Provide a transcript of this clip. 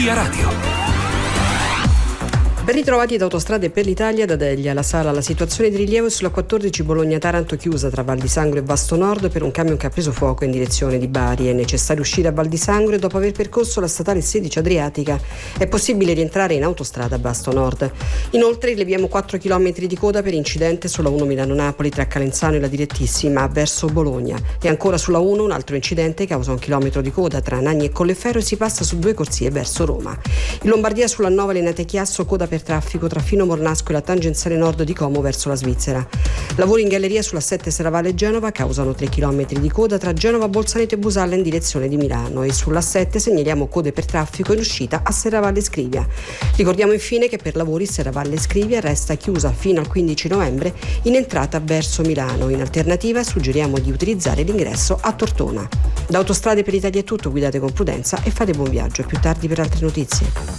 Via Radio. Ben ritrovati ad Autostrade per l'Italia da Delia, la Sala. La situazione di rilievo è sulla 14 Bologna-Taranto chiusa tra Val di Sangro e Vasto Nord per un camion che ha preso fuoco in direzione di Bari. È necessario uscire a Val di Sangro e dopo aver percorso la statale 16 Adriatica è possibile rientrare in autostrada a Vasto Nord. Inoltre rileviamo 4 km di coda per incidente sulla 1 Milano-Napoli tra Calenzano e la Direttissima verso Bologna. E ancora sulla 1 un altro incidente causa 1 chilometro di coda tra Nagni e Colleferro e si passa su 2 corsie verso Roma. In Lombardia sulla 9 Lenate-Chiasso coda per traffico tra Fino Mornasco e la tangenziale nord di Como verso la Svizzera. Lavori in galleria sulla 7 Serravalle Genova causano 3 km di coda tra Genova, Bolzaneto e Busalla in direzione di Milano e sulla 7 segnaliamo code per traffico in uscita a Serravalle Scrivia. Ricordiamo infine che per lavori Serravalle Scrivia resta chiusa fino al 15 novembre in entrata verso Milano. In alternativa suggeriamo di utilizzare l'ingresso a Tortona. Da Autostrade per l'Italia è tutto, guidate con prudenza e fate buon viaggio. A più tardi per altre notizie.